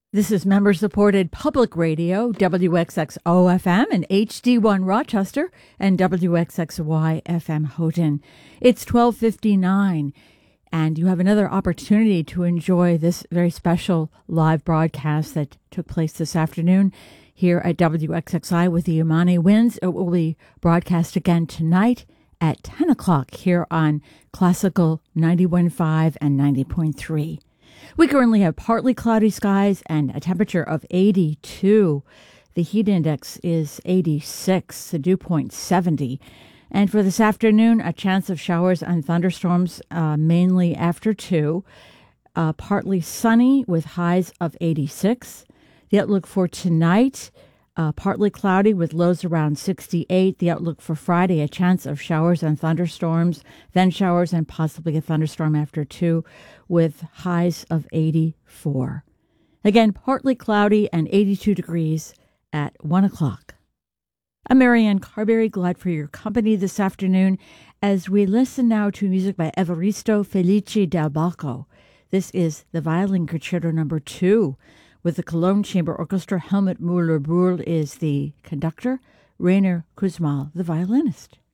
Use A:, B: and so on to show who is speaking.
A: This is member-supported public radio, WXXO-FM and HD1 Rochester and WXXY-FM Houghton. It's 12:59, and you have another opportunity to enjoy this very special live broadcast that took place this afternoon here at WXXI with the Umani Winds. It will be broadcast again tonight at 10 o'clock here on Classical 91.5 and 90.3. We currently have partly cloudy skies and a temperature of 82. The heat index is 86, the dew point 70. And for this afternoon, a chance of showers and thunderstorms mainly after 2. Partly sunny with highs of 86. The outlook for tonight, partly cloudy with lows around 68. The outlook for Friday, a chance of showers and thunderstorms, then showers and possibly a thunderstorm after 2 with highs of 84. Again, partly cloudy and 82 degrees at 1 o'clock. I'm Marianne Carberry, glad for your company this afternoon as we listen now to music by Evaristo Felice Del Balco. This is the Violin Concerto No. 2 with the Cologne Chamber Orchestra. Helmut Müller-Brühl is the conductor, Rainer Kussmaul the violinist.